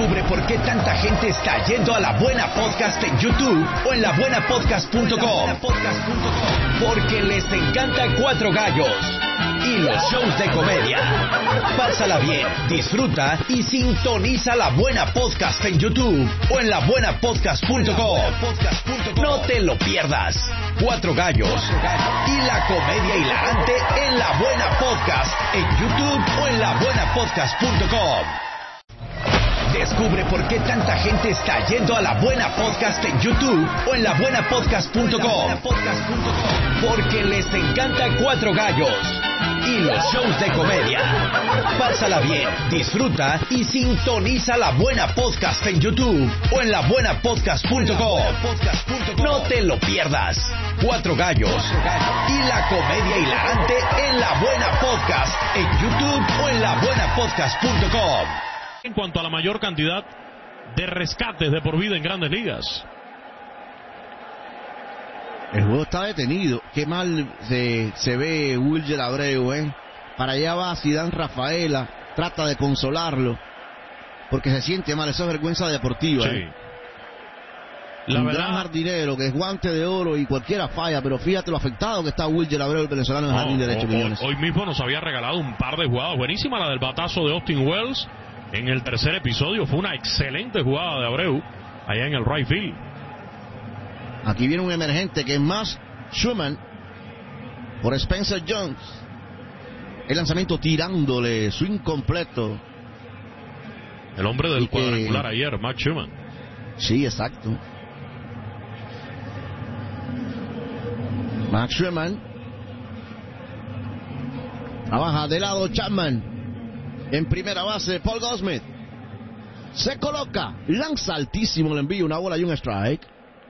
Descubre por qué tanta gente está yendo a La Buena Podcast en YouTube o en labuenapodcast.com. Porque les encanta Cuatro Gallos y los shows de comedia. Pásala bien, disfruta y sintoniza La Buena Podcast en YouTube o en labuenapodcast.com. No te lo pierdas. Cuatro Gallos y la comedia hilarante en La Buena Podcast en YouTube o en labuenapodcast.com. Descubre por qué tanta gente está yendo a La Buena Podcast en YouTube o en labuenapodcast.com. Porque les encanta Cuatro Gallos y los shows de comedia. Pásala bien, disfruta y sintoniza La Buena Podcast en YouTube o en labuenapodcast.com. No te lo pierdas. Cuatro Gallos y la comedia hilarante en La Buena Podcast en YouTube o en labuenapodcast.com. En cuanto a la mayor cantidad de rescates de por vida en Grandes Ligas. El juego está detenido. Qué mal se ve Wilyer Abreu, ¿eh? Para allá va Zidane Rafaela. Trata de consolarlo. Porque se siente mal. Eso es vergüenza deportiva, Sí. La Un verdad, gran jardinero que es guante de oro y cualquiera falla. Pero fíjate lo afectado que está Wilyer Abreu, el venezolano en el jardín derecho, Millones. hoy mismo nos había regalado un par de jugadas. Buenísima la del batazo de Austin Wells en el tercer episodio. Fue una excelente jugada de Abreu allá en el right field. Aquí viene un emergente que es más Schumann por Spencer Jones. El lanzamiento tirándole, swing completo. El hombre del cuadrangular ayer, Max Schumann. Sí, exacto. Max Schumann. Trabaja de lado Chapman. En primera base, Paul Goldschmidt. Se coloca, lanza altísimo el envío, una bola y un strike.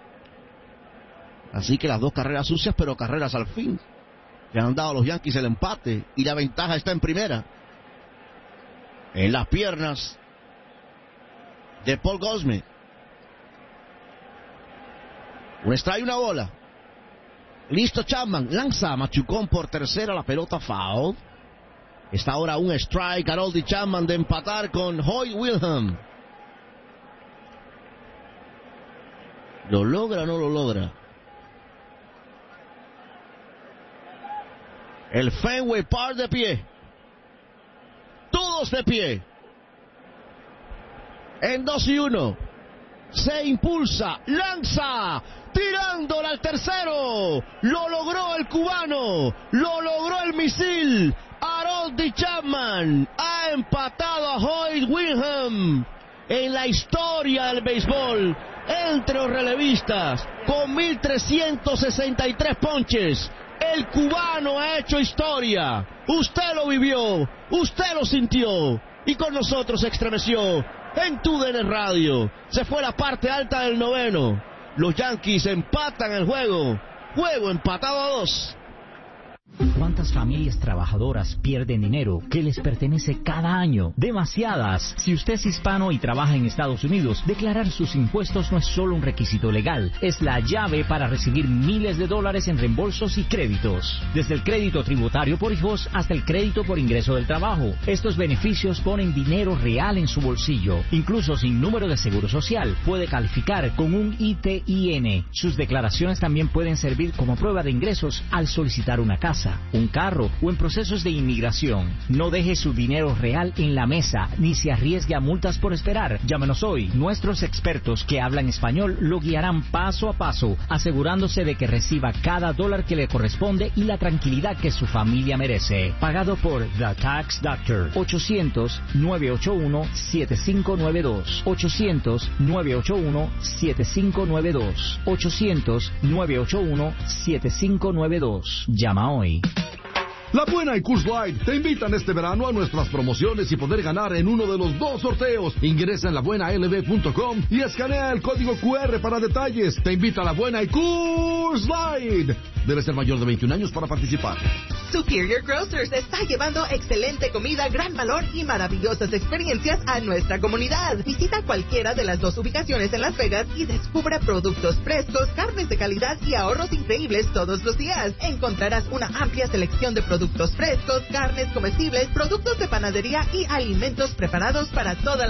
Así que las dos carreras sucias, pero carreras al fin. Le han dado a los Yankees el empate y la ventaja está en primera. En las piernas de Paul Goldschmidt. Un strike, una bola. Listo Chapman, lanza machucón por tercera, la pelota foul. Está ahora un strike, Harold Chapman de empatar con Hoy Wilhelm. ¿Lo logra o no lo logra? El Fenway Park de pie. Todos de pie. En 2-1. Se impulsa, lanza, tirándola al tercero. Lo logró el cubano. Lo logró el misil. Harold Chapman ha empatado a Hoyt Wilhelm en la historia del béisbol entre los relevistas con 1,363 ponches. El cubano ha hecho historia. Usted lo vivió, usted lo sintió y con nosotros se estremeció en TUDN Radio. Se fue la parte alta del noveno. Los Yankees empatan el juego. Juego empatado a 2. ¿Cuántas familias trabajadoras pierden dinero que les pertenece cada año? Demasiadas. Si usted es hispano y trabaja en Estados Unidos, declarar sus impuestos no es solo un requisito legal, es la llave para recibir miles de dólares en reembolsos y créditos. Desde el crédito tributario por hijos hasta el crédito por ingreso del trabajo. Estos beneficios ponen dinero real en su bolsillo. Incluso sin número de seguro social, puede calificar con un ITIN. Sus declaraciones también pueden servir como prueba de ingresos al solicitar una casa, un carro o en procesos de inmigración. No deje su dinero real en la mesa ni se arriesgue a multas por esperar. Llámenos hoy. Nuestros expertos que hablan español lo guiarán paso a paso, asegurándose de que reciba cada dólar que le corresponde y la tranquilidad que su familia merece. Pagado por The Tax Doctor. 800-981-7592. 800-981-7592. 800-981-7592. Llama hoy. La Buena y Coors Light te invitan este verano a nuestras promociones y poder ganar en uno de los dos sorteos. Ingresa en labuenalb.com y escanea el código QR para detalles. Te invita a La Buena y Coors Light. Debe ser mayor de 21 años para participar. Superior Grocers está llevando excelente comida, gran valor y maravillosas experiencias a nuestra comunidad. Visita cualquiera de las dos ubicaciones en Las Vegas y descubra productos frescos, carnes de calidad y ahorros increíbles todos los días. Encontrarás una amplia selección de productos frescos, carnes comestibles, productos de panadería y alimentos preparados para toda la